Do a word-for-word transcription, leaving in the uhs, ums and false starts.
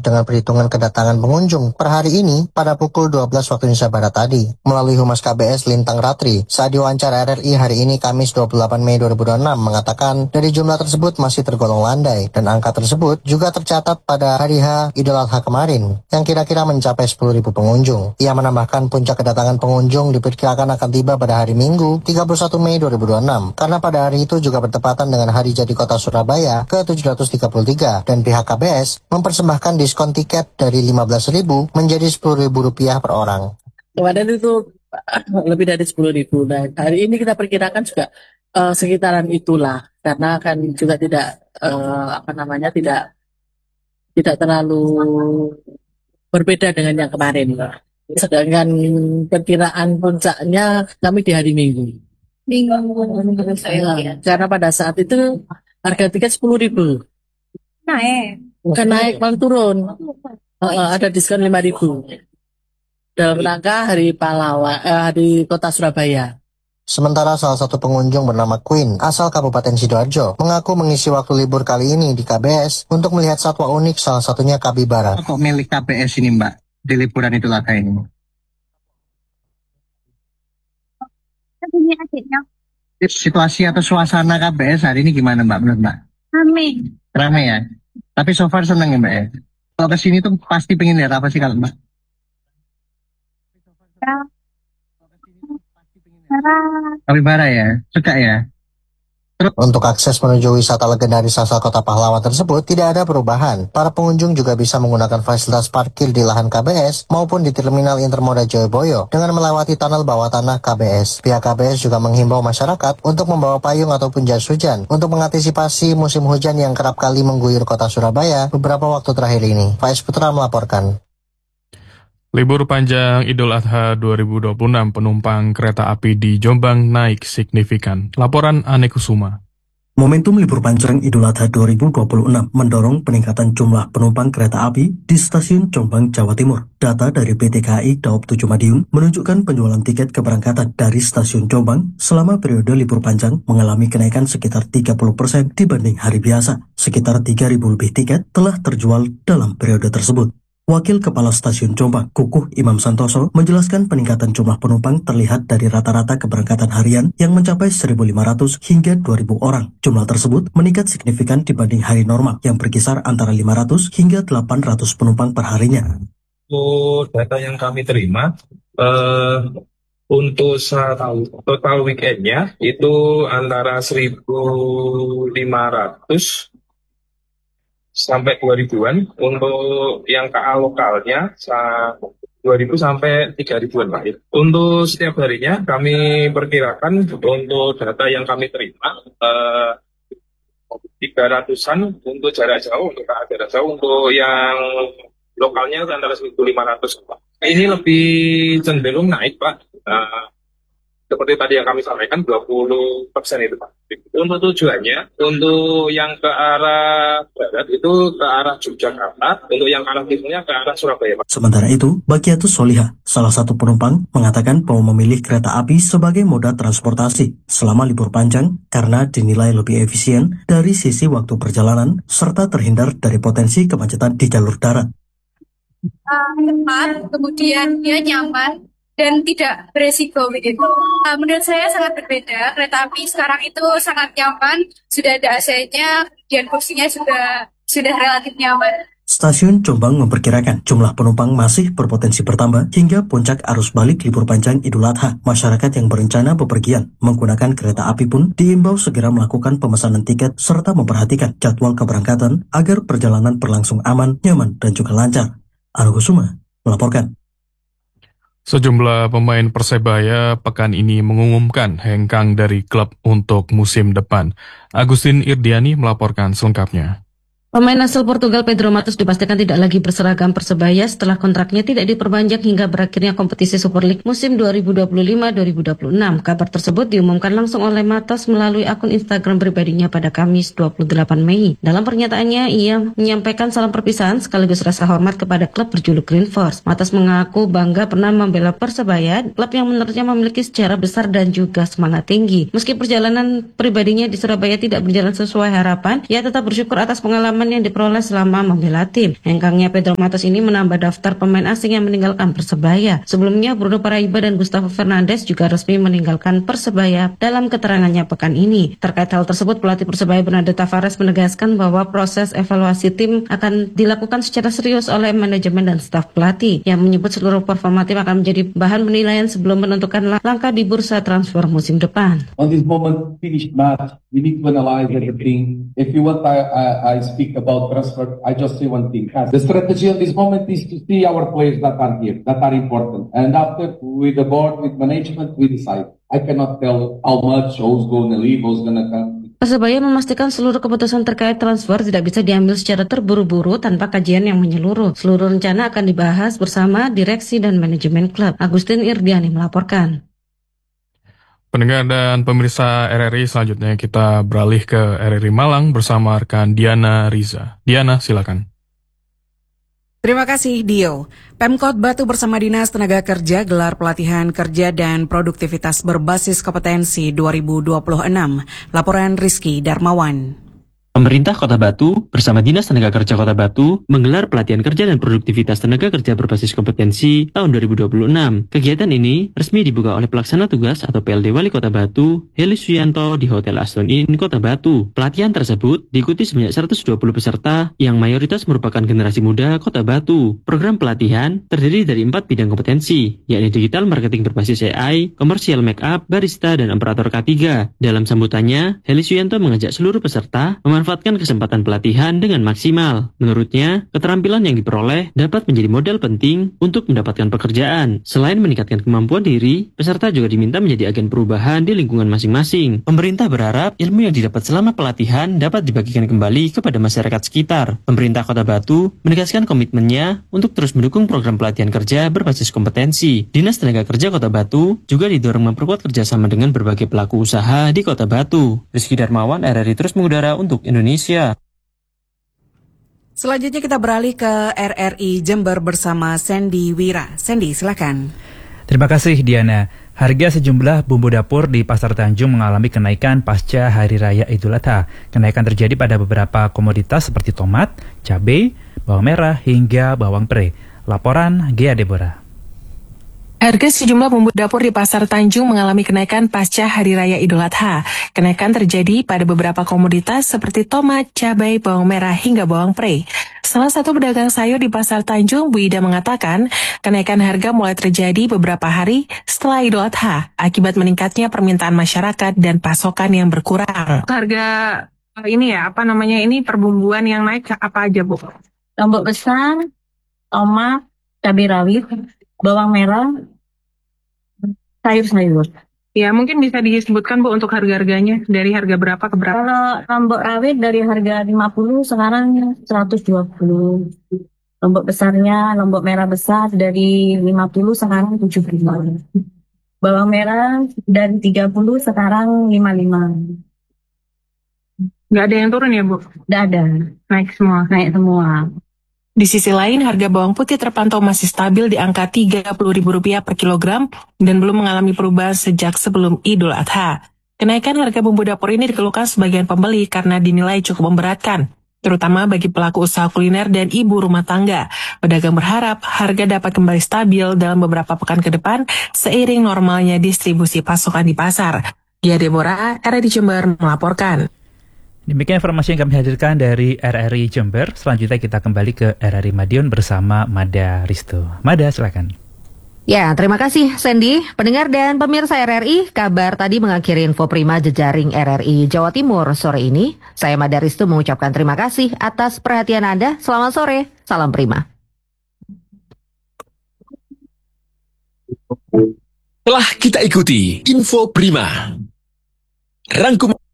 dengan perhitungan kedatangan pengunjung per hari ini pada pukul dua belas waktu Indonesia Barat tadi. Melalui Humas K B S Lintang Ratri, saat diwawancara R R I hari ini Kamis dua puluh delapan Mei dua ribu dua puluh enam mengatakan dari jumlah tersebut masih tergolong landai dan angka tersebut juga tercatat pada hari H Idul Adha kemarin yang kira-kira mencapai sepuluh ribu pengunjung. Ia menambahkan puncak kedatangan pengunjung diperkirakan akan tiba pada hari Minggu tiga puluh satu Mei dua ribu dua puluh enam karena pada hari itu juga bertepatan dengan hari jadi kota Surabaya ke tujuh ratus tiga puluh tiga dan pihak K B S mempersembahkan diskon tiket dari lima belas ribu menjadi sepuluh ribu rupiah per orang. Kemarin itu lebih dari sepuluh ribu. Nah, hari ini kita perkirakan juga uh, sekitaran itulah karena kan juga tidak uh, apa namanya tidak tidak terlalu berbeda dengan yang kemarin. Sedangkan perkiraan puncaknya kami di hari Minggu. Minggu menurut saya. Nah, karena pada saat itu harga tiket sepuluh ribu. Naik. Bukan naik, malah turun. Uh, ada diskon lima ribu. Dalam rangka Hari Pahlawan, eh, Hari Kota Surabaya. Sementara salah satu pengunjung bernama Queen, asal Kabupaten Sidoarjo, mengaku mengisi waktu libur kali ini di K B S untuk melihat satwa unik salah satunya kapibara. Kok milik K B S ini Mbak, di liburan Idul Adha ini? Ini adiknya. Situasi atau suasana K B S hari ini gimana Mbak, menurut Mbak? Rame. Rame ya? Tapi so far senang ya Mbak ya? Kalau kesini tuh pasti pengen lihat apa sih kalau Mbak? Kapibara ya? Suka ya? Untuk akses menuju wisata legendaris asal kota pahlawan tersebut tidak ada perubahan. Para pengunjung juga bisa menggunakan fasilitas parkir di lahan K B S maupun di Terminal Intermoda Joyoboyo dengan melewati tunnel bawah tanah K B S. Pihak K B S juga menghimbau masyarakat untuk membawa payung ataupun jas hujan untuk mengantisipasi musim hujan yang kerap kali mengguyur kota Surabaya beberapa waktu terakhir ini. Faiz Putra melaporkan. Libur panjang Idul Adha dua ribu dua puluh enam penumpang kereta api di Jombang naik signifikan. Laporan Ane Kusuma. Momentum libur panjang Idul Adha dua ribu dua puluh enam mendorong peningkatan jumlah penumpang kereta api di stasiun Jombang, Jawa Timur. Data dari P T K A I Daob tujuh Madiun menunjukkan penjualan tiket keberangkatan dari stasiun Jombang selama periode libur panjang mengalami kenaikan sekitar tiga puluh persen dibanding hari biasa. Sekitar tiga ribu lebih tiket telah terjual dalam periode tersebut. Wakil Kepala Stasiun Jombang, Kukuh Imam Santoso, menjelaskan peningkatan jumlah penumpang terlihat dari rata-rata keberangkatan harian yang mencapai seribu lima ratus hingga dua ribu orang. Jumlah tersebut meningkat signifikan dibanding hari normal yang berkisar antara lima ratus hingga delapan ratus penumpang per harinya. Untuk data yang kami terima, uh, untuk total weekendnya itu antara seribu lima ratus sampai dua ribuan. Untuk yang K A lokalnya dua ribu sampai tiga ribuan Pak. Untuk setiap harinya kami perkirakan untuk data yang kami terima eh, tiga ratusan untuk jarak jauh, untuk K A jarak jauh, untuk yang lokalnya antara seribu lima ratus Pak. Ini lebih cenderung naik Pak. Nah, seperti tadi yang kami sampaikan dua puluh persen itu Pak. Untuk tujuannya, untuk yang ke arah barat itu ke arah Yogyakarta, untuk yang ke arah timurnya ke arah Surabaya Pak. Sementara itu, Bagiatus Solihah, salah satu penumpang, mengatakan bahwa memilih kereta api sebagai moda transportasi selama libur panjang karena dinilai lebih efisien dari sisi waktu perjalanan serta terhindar dari potensi kemacetan di jalur darat. Uh, cepat, kemudian dia nyaman dan tidak beresiko begitu. Uh, menurut saya sangat berbeda. Kereta api sekarang itu sangat nyaman, sudah ada A C-nya, dan kursinya sudah sudah relatif nyaman. Stasiun Jombang memperkirakan jumlah penumpang masih berpotensi bertambah hingga puncak arus balik libur panjang Idul Adha. Masyarakat yang berencana bepergian menggunakan kereta api pun diimbau segera melakukan pemesanan tiket serta memperhatikan jadwal keberangkatan agar perjalanan berlangsung aman, nyaman, dan juga lancar. Anu Kusuma melaporkan. Sejumlah pemain Persebaya pekan ini mengumumkan hengkang dari klub untuk musim depan. Agustin Irdiani melaporkan selengkapnya. Pemain asal Portugal Pedro Matos dipastikan tidak lagi berseragam Persebaya setelah kontraknya tidak diperpanjang hingga berakhirnya kompetisi Super League musim dua ribu dua puluh lima dua ribu dua puluh enam. Kabar tersebut diumumkan langsung oleh Matos melalui akun Instagram pribadinya pada Kamis dua puluh delapan Mei. Dalam pernyataannya, ia menyampaikan salam perpisahan sekaligus rasa hormat kepada klub berjuluk Green Force. Matos mengaku bangga pernah membela Persebaya, klub yang menurutnya memiliki sejarah besar dan juga semangat tinggi. Meski perjalanan pribadinya di Surabaya tidak berjalan sesuai harapan, ia tetap bersyukur atas pengalaman pengalaman yang diperoleh selama membela tim. Hengkangnya Pedro Matos ini menambah daftar pemain asing yang meninggalkan Persebaya. Sebelumnya Bruno Paraiba dan Gustavo Fernandes juga resmi meninggalkan Persebaya dalam keterangannya pekan ini. Terkait hal tersebut, pelatih Persebaya Bernardo Tavares menegaskan bahwa proses evaluasi tim akan dilakukan secara serius oleh manajemen dan staf pelatih, yang menyebut seluruh performa tim akan menjadi bahan penilaian sebelum menentukan langkah di bursa transfer musim depan. On this moment, finished match, we need to analyze everything. If you want, I, I, I speak about transfer. I just say one thing. The strategy on this moment is to see our players that are here, that are important. And after, with the board, with management, we decide. I cannot tell how much, who's going to leave, who's going to come. Persebaya memastikan seluruh keputusan terkait transfer tidak bisa diambil secara terburu-buru tanpa kajian yang menyeluruh. Seluruh rencana akan dibahas bersama direksi dan manajemen klub. Agustin Irdiani melaporkan. Pendengar dan pemirsa R R I, selanjutnya kita beralih ke R R I Malang bersama rekan Diana Riza. Diana, silakan. Terima kasih, Dio. Pemkot Batu bersama Dinas Tenaga Kerja gelar pelatihan kerja dan produktivitas berbasis kompetensi dua ribu dua puluh enam. Laporan Rizky Darmawan. Pemerintah Kota Batu bersama Dinas Tenaga Kerja Kota Batu menggelar pelatihan kerja dan produktivitas tenaga kerja berbasis kompetensi tahun dua ribu dua puluh enam. Kegiatan ini resmi dibuka oleh pelaksana tugas atau P L D Wali Kota Batu, Heli Suyanto di Hotel Aston Inn Kota Batu. Pelatihan tersebut diikuti sebanyak seratus dua puluh peserta yang mayoritas merupakan generasi muda Kota Batu. Program pelatihan terdiri dari empat bidang kompetensi, yakni digital marketing berbasis A I, komersial make up, barista, dan operator K tiga. Dalam sambutannya, Heli Suyanto mengajak seluruh peserta memanfaatkan kesempatan pelatihan dengan maksimal. Menurutnya, keterampilan yang diperoleh dapat menjadi modal penting untuk mendapatkan pekerjaan. Selain meningkatkan kemampuan diri, peserta juga diminta menjadi agen perubahan di lingkungan masing-masing. Pemerintah berharap ilmu yang didapat selama pelatihan dapat dibagikan kembali kepada masyarakat sekitar. Pemerintah Kota Batu menegaskan komitmennya untuk terus mendukung program pelatihan kerja berbasis kompetensi. Dinas Tenaga Kerja Kota Batu juga didorong memperkuat kerjasama dengan berbagai pelaku usaha di Kota Batu. Rizky Darmawan, R R I terus mengudara untuk Indonesia. Selanjutnya kita beralih ke R R I Jember bersama Sandy Wira. Sandy, silakan. Terima kasih, Diana. Harga sejumlah bumbu dapur di Pasar Tanjung mengalami kenaikan pasca Hari Raya Idul Adha. Kenaikan terjadi pada beberapa komoditas seperti tomat, cabai, bawang merah, hingga bawang pre. Laporan Gea Deborah. Harga sejumlah bumbu dapur di Pasar Tanjung mengalami kenaikan pasca Hari Raya Idul Adha. Kenaikan terjadi pada beberapa komoditas seperti tomat, cabai, bawang merah, hingga bawang pre. Salah satu pedagang sayur di Pasar Tanjung, Bu Ida, mengatakan kenaikan harga mulai terjadi beberapa hari setelah Idul Adha akibat meningkatnya permintaan masyarakat dan pasokan yang berkurang. Harga ini ya, apa namanya ini perbumbuan yang naik apa aja, Bu? Lombok besar, tomat, cabai rawit, bawang merah, sayur-sayur. Ya, mungkin bisa disebutkan, Bu, untuk harga-harganya dari harga berapa ke berapa? Kalau lombok rawit dari harga lima puluh sekarang seratus dua puluh. Lombok besarnya, lombok merah besar dari lima puluh sekarang tujuh puluh. Bawang merah dari tiga puluh sekarang lima puluh lima. Nggak ada yang turun ya, Bu? Nggak ada. Naik semua? Naik semua. Di sisi lain, harga bawang putih terpantau masih stabil di angka tiga puluh ribu rupiah per kilogram dan belum mengalami perubahan sejak sebelum Idul Adha. Kenaikan harga bumbu dapur ini dikeluhkan sebagian pembeli karena dinilai cukup memberatkan, terutama bagi pelaku usaha kuliner dan ibu rumah tangga. Pedagang berharap harga dapat kembali stabil dalam beberapa pekan ke depan seiring normalnya distribusi pasokan di pasar. Gia Deborah, R R I Jember melaporkan. Demikian informasi yang kami hadirkan dari R R I Jember. Selanjutnya kita kembali ke R R I Madiun bersama Mada Risto. Mada, silakan. Ya, terima kasih Sandy. Pendengar dan pemirsa R R I, kabar tadi mengakhiri info prima jejaring R R I Jawa Timur sore ini. Saya Mada Risto mengucapkan terima kasih atas perhatian Anda. Selamat sore, salam prima. Telah kita ikuti info prima. Rangkuman